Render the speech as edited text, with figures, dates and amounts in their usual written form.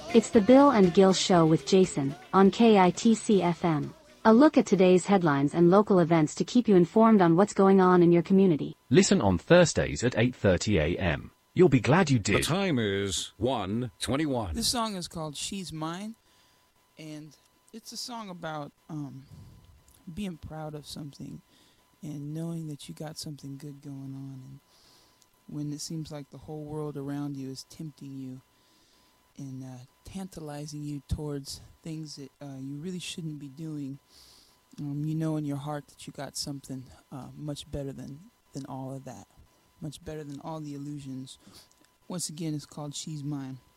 It's the Bill and Gil Show with Jason, on KITC FM. A look at today's headlines and local events to keep you informed on what's going on in your community. Listen on Thursdays at 8:30 a.m. You'll be glad you did. The time is 1:21. This song is called She's Mine, and it's a song about being proud of something and knowing that you got something good going on. And when it seems like the whole world around you is tempting you and tantalizing you towards things that you really shouldn't be doing, you know in your heart that you got something much better than all of that, much better than all the illusions. Once again, it's called She's Mine.